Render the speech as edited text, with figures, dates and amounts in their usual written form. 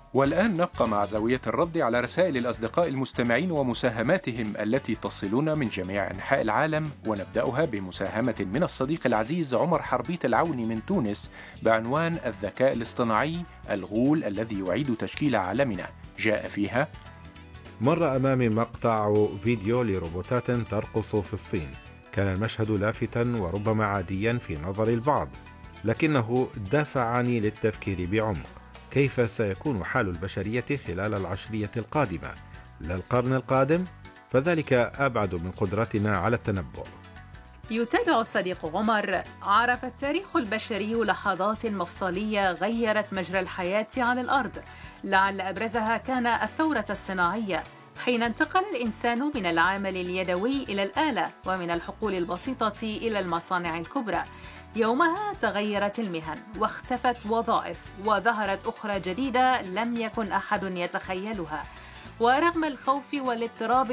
والآن نبقى مع زاوية الرد على رسائل الأصدقاء المستمعين ومساهماتهم التي تصلنا من جميع أنحاء العالم، ونبدأها بمساهمة من الصديق العزيز عمر حربيت العوني من تونس بعنوان الذكاء الاصطناعي الغول الذي يعيد تشكيل عالمنا. جاء فيها: مر أمامي مقطع فيديو لروبوتات ترقص في الصين. كان المشهد لافتاً وربما عادياً في نظر البعض، لكنه دفعني للتفكير بعمق. كيف سيكون حال البشرية خلال العشرية القادمة؟ لا القرن القادم؟ فذلك أبعد من قدرتنا على التنبؤ. يتابع الصديق عمر: عرف التاريخ البشري لحظات مفصلية غيرت مجرى الحياة على الأرض، لعل أبرزها كان الثورة الصناعية، حين انتقل الإنسان من العمل اليدوي إلى الآلة، ومن الحقول البسيطة إلى المصانع الكبرى. يومها تغيرت المهن واختفت وظائف، وظهرت أخرى جديدة لم يكن أحد يتخيلها. ورغم الخوف والاضطراب